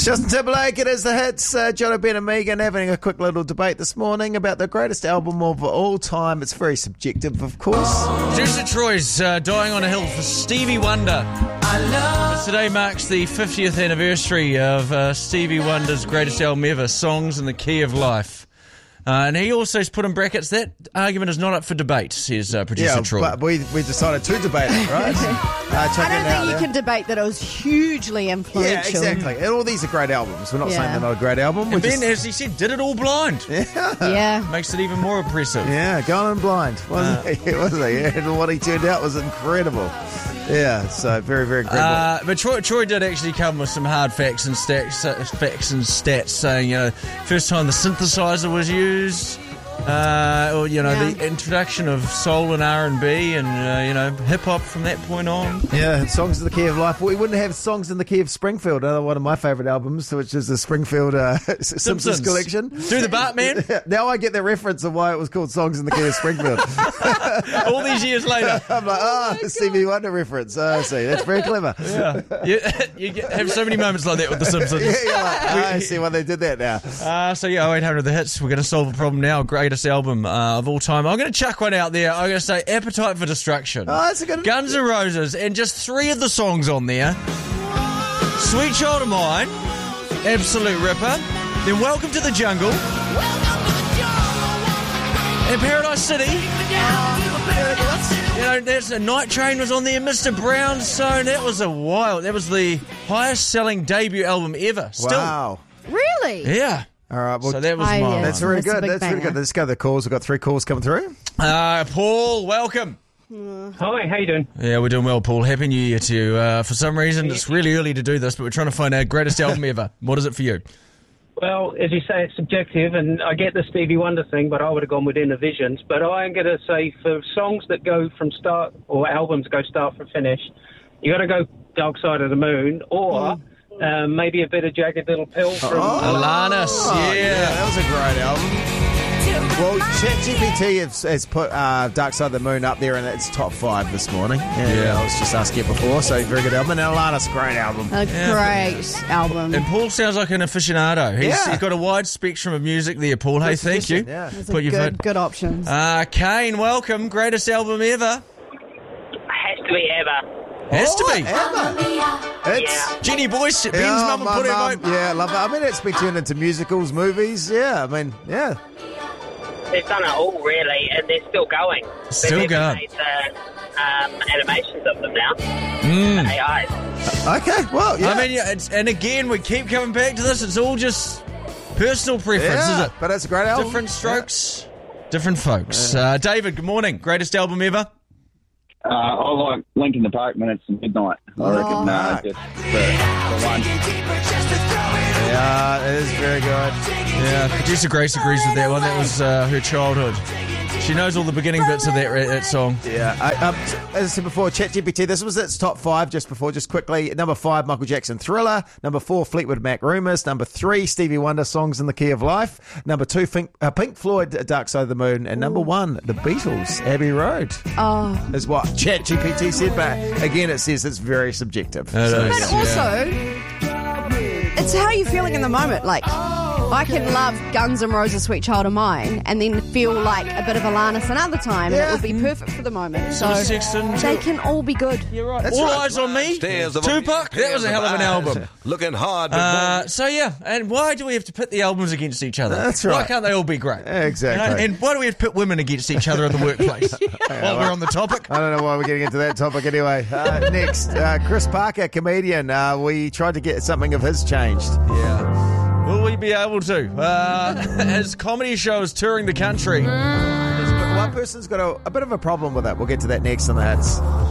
Justin Timberlake, it is the hits. Jono Ben and Megan having a quick little debate this morning about the greatest album of all time. It's very subjective, of course. Producer Troy's dying on a hill for Stevie Wonder. Today marks the 50th anniversary of Stevie Wonder's greatest album ever, Songs in the Key of Life. And he also has put in brackets, that argument is not up for debate, says producer Troy. But we decided to debate it, right? I don't think you can debate that it was hugely influential. Yeah, exactly. And all these are great albums. We're not saying they're not a great album. And Ben, as he said, did it all blind. Yeah. Makes it even more impressive. Yeah, going in blind, wasn't he? Wasn't he? And what he turned out was incredible. Yeah, so very, very incredible. But Troy did actually come with some hard facts and stats saying, first time the synthesizer was used, the introduction of soul and R&B and, hip-hop from that point on. Yeah, Songs in the Key of Life. We wouldn't have Songs in the Key of Springfield, one of my favourite albums, which is the Springfield Simpsons collection. Do the Bartman. Now I get the reference of why it was called Songs in the Key of Springfield. All these years later. I'm like, Stevie Wonder reference. I see. That's very clever. Yeah. You have so many moments like that with the Simpsons. Yeah, you're like, I see why they did that now. 0800 The Hits. We're going to solve a problem now. Greatest album of all time. I'm going to chuck one out there. I'm going to say Appetite for Destruction. Oh, that's a good Guns N' Roses, and just 3 of the songs on there. Sweet Child of Mine, absolute ripper. Then Welcome to the Jungle. And Paradise City. That's a Night Train was on there. Mr. Brownstone. That was the highest selling debut album ever. Still. Wow. Really? Yeah. All right, well, so that was mine. That's very good. That's very good. Let's go to the calls. We've got 3 calls coming through. Paul, welcome. Hi, how you doing? Yeah, we're doing well, Paul. Happy New Year to you. For some reason, it's really early to do this, but we're trying to find our greatest album ever. What is it for you? Well, as you say, it's subjective, and I get the Stevie Wonder thing, but I would have gone with Inner Visions. But I'm going to say for songs that go from start, or albums go start from finish, you got to go Dark Side of the Moon, or maybe a bit of Jagged Little Pill from Alanis. Yeah, that was a great album. Well, ChatGPT has put Dark Side of the Moon up there in its top 5 this morning. Yeah, I was just asking it before, so very good album. And Alanis, great album. A great album. And Paul sounds like an aficionado. He's got a wide spectrum of music there, Paul. Hey, thank you. Yeah. Good options. Kane, welcome. Greatest album ever. Has to be Ever. Has to be. Ever. It's Jenny Boyce, Ben's mum and put her vote. Yeah, love it. I mean, it's been turned into musicals, movies. Yeah, I mean, yeah. They've done it all, really, and they're still going. Still going. They've made animations of them now. AI. Okay, well, yeah. I mean, and again, we keep coming back to this. It's all just personal preference, is it? But it's a great album. Different strokes, different folks. David, good morning. Greatest album ever? I like Linkin Park, Minutes to Midnight. I reckon just the one. Yeah, it is very good. Yeah, producer Grace agrees with that one. That was her childhood. She knows all the beginning bits of that song. Yeah. As I said before, ChatGPT, this was its top 5 just quickly. Number 5, Michael Jackson, Thriller. Number 4, Fleetwood Mac, Rumours. Number 3, Stevie Wonder, Songs in the Key of Life. Number 2, Pink Floyd, Dark Side of the Moon. And number 1, The Beatles, Abbey Road. Is what ChatGPT said, but again, it says it's very subjective. But also, it's how you're feeling in the moment. Like, I can love Guns N' Roses' Sweet Child of Mine and then feel like a bit of Alanis another time, and it would be perfect for the moment. So they can all be good. You're right. All Eyes on Me, Tupac, that was a hell of an album. Looking hard. And why do we have to pit the albums against each other? That's right. Why can't they all be great? Exactly. And why do we have to pit women against each other in the workplace? While we're on the topic. I don't know why we're getting into that topic anyway. Next, Chris Parker, comedian. We tried to get something of his changed. Yeah. Will we be able to? His comedy show is touring the country. One person's got a bit of a problem with that. We'll get to that next on the Hits.